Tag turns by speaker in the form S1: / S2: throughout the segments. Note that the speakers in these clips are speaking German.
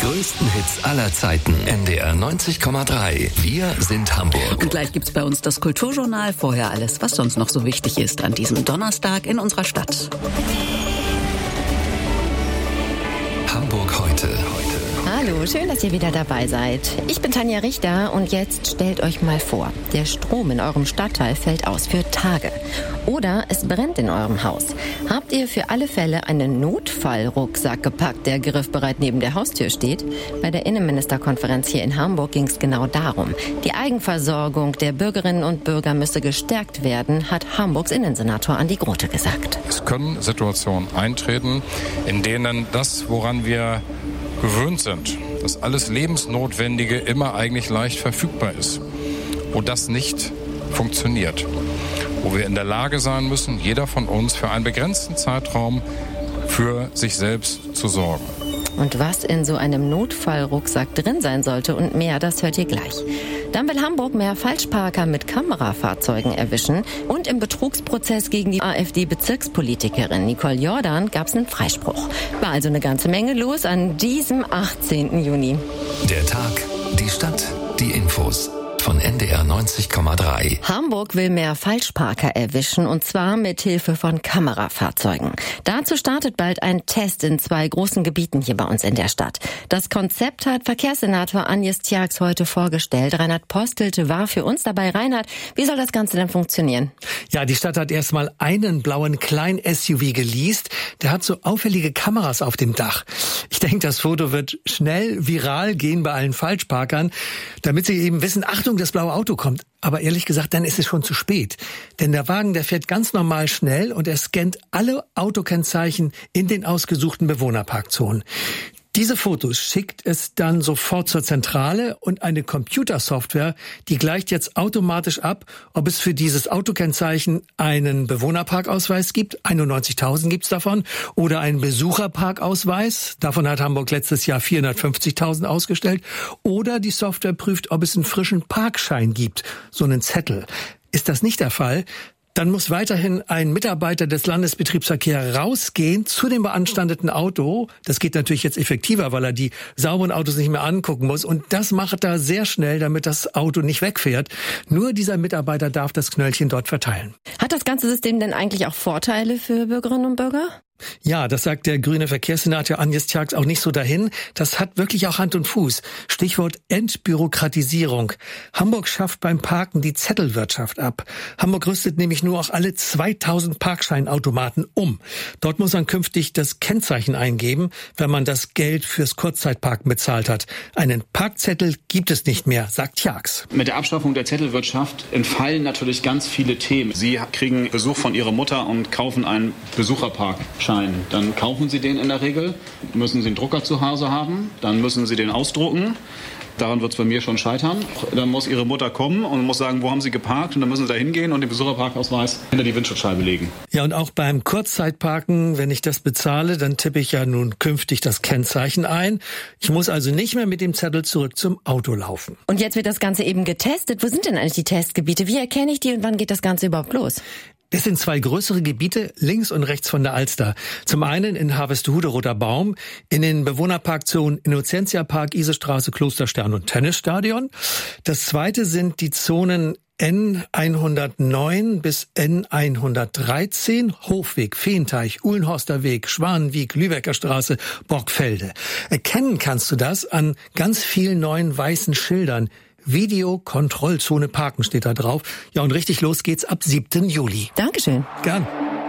S1: größten Hits aller Zeiten. NDR 90,3. Wir sind Hamburg.
S2: Und gleich gibt's bei uns das Kulturjournal. Vorher alles, was sonst noch so wichtig ist an diesem Donnerstag in unserer Stadt.
S1: Hamburg heute.
S3: Hallo, schön, dass ihr wieder dabei seid. Ich bin Tanja Richter und jetzt stellt euch mal vor, der Strom in eurem Stadtteil fällt aus für Tage. Oder es brennt in eurem Haus. Habt ihr für alle Fälle einen Notfallrucksack gepackt, der griffbereit neben der Haustür steht? Bei der Innenministerkonferenz hier in Hamburg ging es genau darum. Die Eigenversorgung der Bürgerinnen und Bürger müsse gestärkt werden, hat Hamburgs Innensenator Andi Grote gesagt.
S4: Es können Situationen eintreten, in denen das, woran wir gewöhnt sind, dass alles Lebensnotwendige immer eigentlich leicht verfügbar ist, wo das nicht funktioniert, wo wir in der Lage sein müssen, jeder von uns für einen begrenzten Zeitraum für sich selbst zu sorgen.
S3: Und was in so einem Notfallrucksack drin sein sollte und mehr, das hört ihr gleich. Dann will Hamburg mehr Falschparker mit Kamerafahrzeugen erwischen. Und im Betrugsprozess gegen die AfD-Bezirkspolitikerin Nicole Jordan gab es einen Freispruch. War also eine ganze Menge los an diesem 18. Juni.
S1: Der Tag, die Stadt, die Infos. Von NDR 90,3.
S3: Hamburg will mehr Falschparker erwischen, und zwar mit Hilfe von Kamerafahrzeugen. Dazu startet bald ein Test in 2 großen Gebieten hier bei uns in der Stadt. Das Konzept hat Verkehrssenator Agnes Tjax heute vorgestellt. Reinhard Postelte war für uns dabei. Reinhard, wie soll das Ganze denn funktionieren?
S5: Ja, die Stadt hat erstmal einen blauen kleinen SUV geleast. Der hat so auffällige Kameras auf dem Dach. Ich denke, das Foto wird schnell viral gehen bei allen Falschparkern, damit sie eben wissen, Achtung, das blaue Auto kommt. Aber ehrlich gesagt, dann ist es schon zu spät. Denn der Wagen, der fährt ganz normal schnell und er scannt alle Autokennzeichen in den ausgesuchten Bewohnerparkzonen. Diese Fotos schickt es dann sofort zur Zentrale und eine Computersoftware, die gleicht jetzt automatisch ab, ob es für dieses Autokennzeichen einen Bewohnerparkausweis gibt, 91.000 gibt's davon, oder einen Besucherparkausweis, davon hat Hamburg letztes Jahr 450.000 ausgestellt, oder die Software prüft, ob es einen frischen Parkschein gibt, so einen Zettel. Ist das nicht der Fall, dann muss weiterhin ein Mitarbeiter des Landesbetriebsverkehrs rausgehen zu dem beanstandeten Auto. Das geht natürlich jetzt effektiver, weil er die sauberen Autos nicht mehr angucken muss. Und das macht er sehr schnell, damit das Auto nicht wegfährt. Nur dieser Mitarbeiter darf das Knöllchen dort verteilen.
S3: Hat das ganze System denn eigentlich auch Vorteile für Bürgerinnen und Bürger?
S5: Ja, das sagt der grüne Verkehrssenator Agnes Tjax auch nicht so dahin. Das hat wirklich auch Hand und Fuß. Stichwort Entbürokratisierung. Hamburg schafft beim Parken die Zettelwirtschaft ab. Hamburg rüstet nämlich nur auch alle 2000 Parkscheinautomaten um. Dort muss man künftig das Kennzeichen eingeben, wenn man das Geld fürs Kurzzeitparken bezahlt hat. Einen Parkzettel gibt es nicht mehr, sagt Tjax.
S6: Mit der Abschaffung der Zettelwirtschaft entfallen natürlich ganz viele Themen. Sie kriegen Besuch von Ihrer Mutter und kaufen einen Besucherparkschein. Dann kaufen Sie den in der Regel, müssen Sie einen Drucker zu Hause haben, dann müssen Sie den ausdrucken. Daran wird es bei mir schon scheitern. Dann muss Ihre Mutter kommen und muss sagen, wo haben Sie geparkt? Und dann müssen Sie da hingehen und den Besucherparkausweis hinter die Windschutzscheibe legen.
S5: Ja, und auch beim Kurzzeitparken, wenn ich das bezahle, dann tippe ich ja nun künftig das Kennzeichen ein. Ich muss also nicht mehr mit dem Zettel zurück zum Auto laufen.
S3: Und jetzt wird das Ganze eben getestet. Wo sind denn eigentlich die Testgebiete? Wie erkenne ich die und wann geht das Ganze überhaupt los?
S5: Es sind 2 größere Gebiete, links und rechts von der Alster. Zum einen in Harvestehude Roter Baum, in den Bewohnerparkzonen Innocentiapark, Isestraße, Klosterstern und Tennisstadion. Das zweite sind die Zonen N109 bis N113, Hofweg, Feenteich, Uhlenhorster Weg, Schwanenwiek, Lübecker Straße, Borgfelde. Erkennen kannst du das an ganz vielen neuen weißen Schildern. Videokontrollzone Parken steht da drauf. Ja, und richtig los geht's ab 7. Juli.
S3: Dankeschön.
S5: Gern.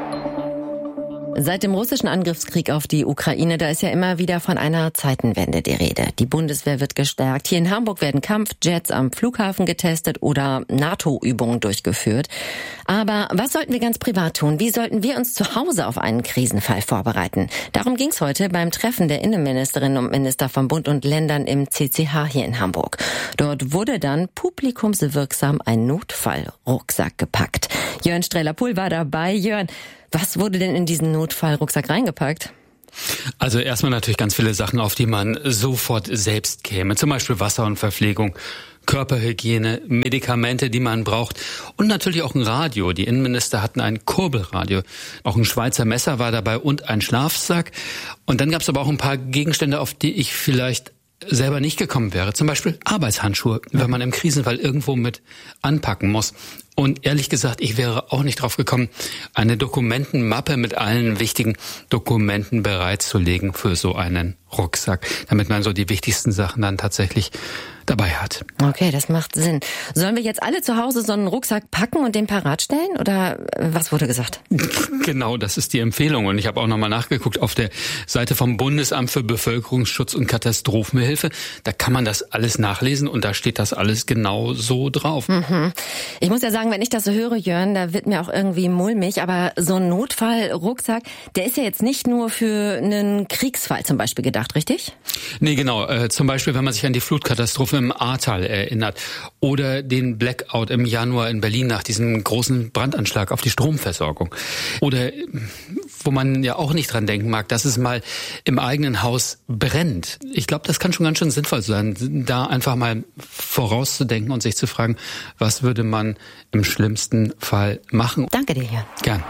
S3: Seit dem russischen Angriffskrieg auf die Ukraine, da ist ja immer wieder von einer Zeitenwende die Rede. Die Bundeswehr wird gestärkt. Hier in Hamburg werden Kampfjets am Flughafen getestet oder NATO-Übungen durchgeführt. Aber was sollten wir ganz privat tun? Wie sollten wir uns zu Hause auf einen Krisenfall vorbereiten? Darum ging es heute beim Treffen der Innenministerinnen und Minister von Bund und Ländern im CCH hier in Hamburg. Dort wurde dann publikumswirksam ein Notfallrucksack gepackt. Jörn Streller-Puhl war dabei. Jörn, was wurde denn in diesen Notfallrucksack reingepackt?
S7: Also erstmal natürlich ganz viele Sachen, auf die man sofort selbst käme. Zum Beispiel Wasser und Verpflegung, Körperhygiene, Medikamente, die man braucht und natürlich auch ein Radio. Die Innenminister hatten ein Kurbelradio. Auch ein Schweizer Messer war dabei und ein Schlafsack. Und dann gab es aber auch ein paar Gegenstände, auf die ich vielleicht selber nicht gekommen wäre. Zum Beispiel Arbeitshandschuhe, wenn man im Krisenfall irgendwo mit anpacken muss. Und ehrlich gesagt, ich wäre auch nicht drauf gekommen, eine Dokumentenmappe mit allen wichtigen Dokumenten bereitzulegen für so einen Rucksack, damit man so die wichtigsten Sachen dann tatsächlich dabei hat.
S3: Okay, das macht Sinn. Sollen wir jetzt alle zu Hause so einen Rucksack packen und den parat stellen? Oder was wurde gesagt?
S7: Genau, das ist die Empfehlung. Und ich habe auch nochmal nachgeguckt auf der Seite vom Bundesamt für Bevölkerungsschutz und Katastrophenhilfe. Da kann man das alles nachlesen und da steht das alles genau so drauf.
S3: Mhm. Ich muss ja sagen, wenn ich das so höre, Jörn, da wird mir auch irgendwie mulmig. Aber so ein Notfallrucksack, der ist ja jetzt nicht nur für einen Kriegsfall zum Beispiel gedacht, richtig?
S7: Nee, genau. Zum Beispiel, wenn man sich an die Flutkatastrophe im Ahrtal erinnert oder den Blackout im Januar in Berlin nach diesem großen Brandanschlag auf die Stromversorgung. Oder wo man ja auch nicht dran denken mag, dass es mal im eigenen Haus brennt. Ich glaube, das kann schon ganz schön sinnvoll sein, da einfach mal vorauszudenken und sich zu fragen, was würde man im schlimmsten Fall machen.
S3: Danke dir, Jörn.
S7: Gern.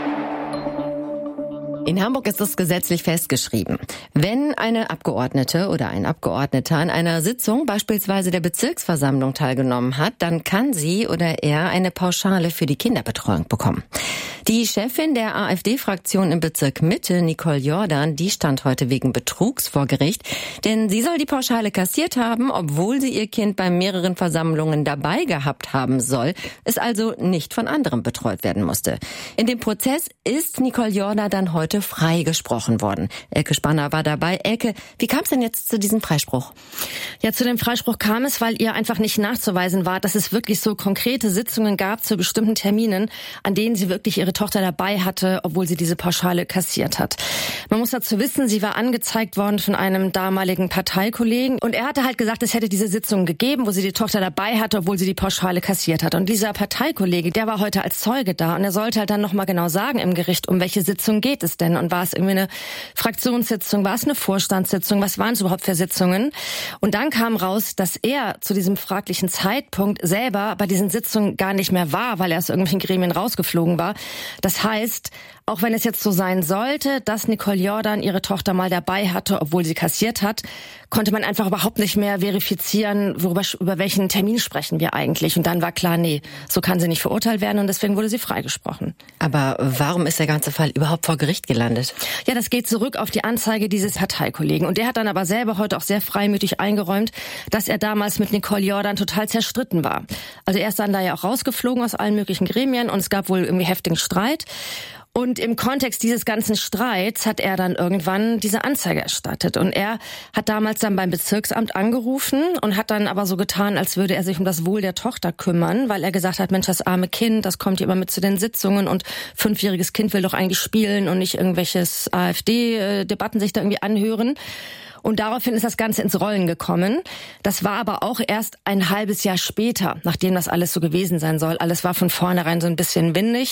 S3: In Hamburg ist es gesetzlich festgeschrieben. Wenn eine Abgeordnete oder ein Abgeordneter an einer Sitzung beispielsweise der Bezirksversammlung teilgenommen hat, dann kann sie oder er eine Pauschale für die Kinderbetreuung bekommen. Die Chefin der AfD-Fraktion im Bezirk Mitte, Nicole Jordan, die stand heute wegen Betrugs vor Gericht, denn sie soll die Pauschale kassiert haben, obwohl sie ihr Kind bei mehreren Versammlungen dabei gehabt haben soll, es also nicht von anderem betreut werden musste. In dem Prozess ist Nicole Jordan dann heute freigesprochen worden. Elke Spanner war dabei. Elke, wie kam es denn jetzt zu diesem Freispruch?
S8: Ja, zu dem Freispruch kam es, weil ihr einfach nicht nachzuweisen war, dass es wirklich so konkrete Sitzungen gab zu bestimmten Terminen, an denen sie wirklich ihre Tochter dabei hatte, obwohl sie diese Pauschale kassiert hat. Man muss dazu wissen, sie war angezeigt worden von einem damaligen Parteikollegen und er hatte halt gesagt, es hätte diese Sitzungen gegeben, wo sie die Tochter dabei hatte, obwohl sie die Pauschale kassiert hat. Und dieser Parteikollege, der war heute als Zeuge da und er sollte halt dann nochmal genau sagen im Gericht, um welche Sitzung geht es denn? Und war es irgendwie eine Fraktionssitzung, war es eine Vorstandssitzung, was waren es überhaupt für Sitzungen? Und dann kam raus, dass er zu diesem fraglichen Zeitpunkt selber bei diesen Sitzungen gar nicht mehr war, weil er aus irgendwelchen Gremien rausgeflogen war. Das heißt, auch wenn es jetzt so sein sollte, dass Nicole Jordan ihre Tochter mal dabei hatte, obwohl sie kassiert hat, konnte man einfach überhaupt nicht mehr verifizieren, über welchen Termin sprechen wir eigentlich. Und dann war klar, nee, so kann sie nicht verurteilt werden und deswegen wurde sie freigesprochen.
S3: Aber warum ist der ganze Fall überhaupt vor Gericht gelandet?
S8: Ja, das geht zurück auf die Anzeige dieses Parteikollegen. Und der hat dann aber selber heute auch sehr freimütig eingeräumt, dass er damals mit Nicole Jordan total zerstritten war. Also er ist dann da ja auch rausgeflogen aus allen möglichen Gremien und es gab wohl irgendwie heftigen Streit. Und im Kontext dieses ganzen Streits hat er dann irgendwann diese Anzeige erstattet. Und er hat damals dann beim Bezirksamt angerufen und hat dann aber so getan, als würde er sich um das Wohl der Tochter kümmern, weil er gesagt hat, Mensch, das arme Kind, das kommt hier immer mit zu den Sitzungen und 5-jähriges Kind will doch eigentlich spielen und nicht irgendwelches AfD-Debatten sich da irgendwie anhören. Und daraufhin ist das Ganze ins Rollen gekommen. Das war aber auch erst ein halbes Jahr später, nachdem das alles so gewesen sein soll. Alles war von vornherein so ein bisschen windig.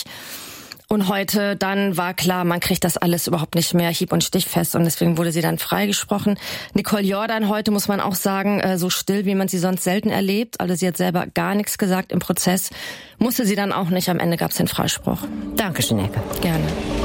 S8: Und heute dann war klar, man kriegt das alles überhaupt nicht mehr hieb- und stichfest und deswegen wurde sie dann freigesprochen. Nicole Jordan heute, muss man auch sagen, so still, wie man sie sonst selten erlebt. Also sie hat selber gar nichts gesagt im Prozess. Musste sie dann auch nicht. Am Ende gab es den Freispruch.
S3: Dankeschön, Elke.
S8: Gerne.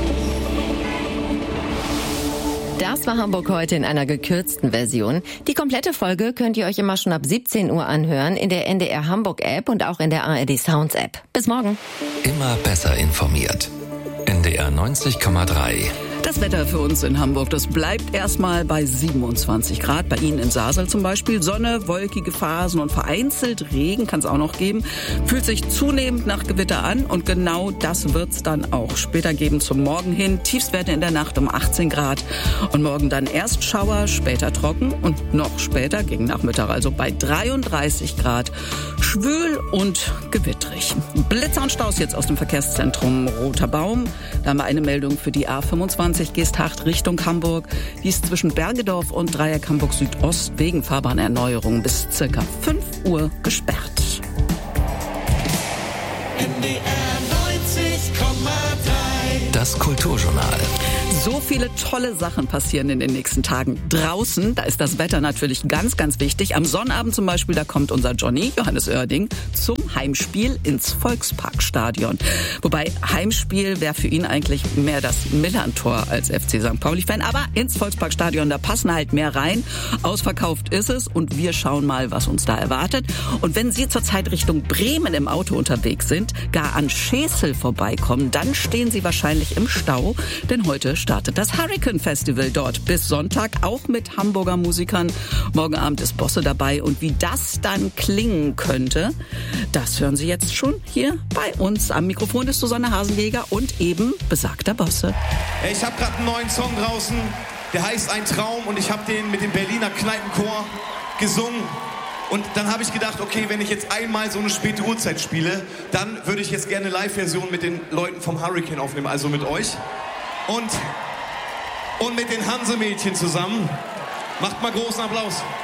S3: Das war Hamburg heute in einer gekürzten Version. Die komplette Folge könnt ihr euch immer schon ab 17 Uhr anhören in der NDR Hamburg App und auch in der ARD Sounds App. Bis morgen.
S1: Immer besser informiert. NDR 90,3.
S2: Das Wetter für uns in Hamburg, das bleibt erstmal bei 27 Grad. Bei Ihnen in Sasel zum Beispiel. Sonne, wolkige Phasen und vereinzelt Regen kann es auch noch geben. Fühlt sich zunehmend nach Gewitter an und genau das wird es dann auch später geben zum Morgen hin. Tiefstwerte in der Nacht um 18 Grad und morgen dann erst Schauer, später trocken und noch später gegen Nachmittag, also bei 33 Grad. Schwül und gewittrig. Blitzer und Staus jetzt aus dem Verkehrszentrum Roter Baum. Da haben wir eine Meldung für die A25. Geesthacht Richtung Hamburg. Die ist zwischen Bergedorf und Dreieck Hamburg Südost wegen Fahrbahnerneuerung bis circa 5 Uhr gesperrt.
S1: Das Kulturjournal.
S2: So viele tolle Sachen passieren in den nächsten Tagen. Draußen, da ist das Wetter natürlich ganz, ganz wichtig. Am Sonnabend zum Beispiel, da kommt unser Johnny, Johannes Oerding, zum Heimspiel ins Volksparkstadion. Wobei Heimspiel wäre für ihn eigentlich mehr das Millerntor als FC St. Pauli-Fan. Aber ins Volksparkstadion, da passen halt mehr rein. Ausverkauft ist es und wir schauen mal, was uns da erwartet. Und wenn Sie zurzeit Richtung Bremen im Auto unterwegs sind, gar an Schesel vorbeikommen, dann stehen Sie wahrscheinlich im Stau, denn heute startet das Hurricane Festival dort bis Sonntag, auch mit Hamburger Musikern. Morgen Abend ist Bosse dabei und wie das dann klingen könnte, das hören Sie jetzt schon hier bei uns. Am Mikrofon ist Susanne Hasenjäger und eben besagter Bosse.
S9: Ich habe gerade einen neuen Song draußen, der heißt Ein Traum und ich habe den mit dem Berliner Kneipenchor gesungen. Und dann habe ich gedacht, okay, wenn ich jetzt einmal so eine späte Uhrzeit spiele, dann würde ich jetzt gerne eine Live-Version mit den Leuten vom Hurricane aufnehmen, also mit euch. Und mit den Hansemädchen zusammen. Macht mal großen Applaus.